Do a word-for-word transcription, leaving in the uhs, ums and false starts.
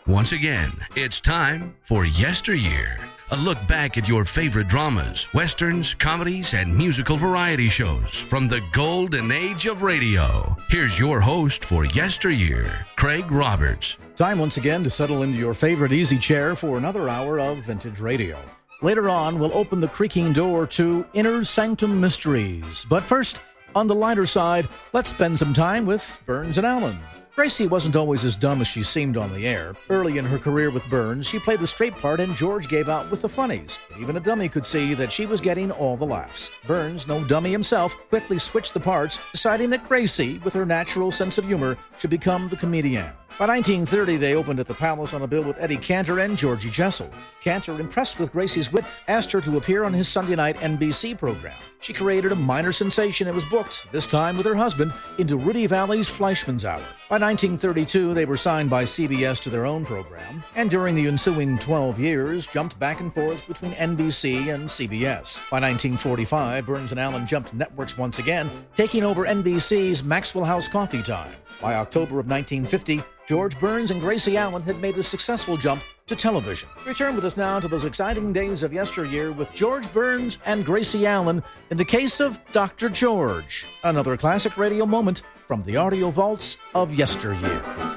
Once again, it's time for Yesteryear. A look back at your favorite dramas, westerns, comedies, and musical variety shows from the golden age of radio. Here's your host for Yesteryear, Craig Roberts. Time once again to settle into your favorite easy chair for another hour of vintage radio. Later on, we'll open the creaking door to Inner Sanctum Mysteries. But first, on the lighter side, let's spend some time with Burns and Allen. Gracie wasn't always as dumb as she seemed on the air. Early in her career with Burns, she played the straight part and George gave out with the funnies. But even a dummy could see that she was getting all the laughs. Burns, no dummy himself, quickly switched the parts, deciding that Gracie, with her natural sense of humor, should become the comedian. By nineteen thirty, they opened at the Palace on a bill with Eddie Cantor and Georgie Jessel. Cantor, impressed with Gracie's wit, asked her to appear on his Sunday night N B C program. She created a minor sensation and was booked, this time with her husband, into Rudy Valley's Fleischman's Hour. By nineteen thirty-two, they were signed by C B S to their own program, and during the ensuing twelve years, jumped back and forth between N B C and C B S. By nineteen forty-five, Burns and Allen jumped networks once again, taking over N B C's Maxwell House Coffee Time. By October of nineteen fifty, George Burns and Gracie Allen had made the successful jump to television. Return with us now to those exciting days of yesteryear with George Burns and Gracie Allen in the case of Doctor George. Another classic radio moment from the audio vaults of yesteryear.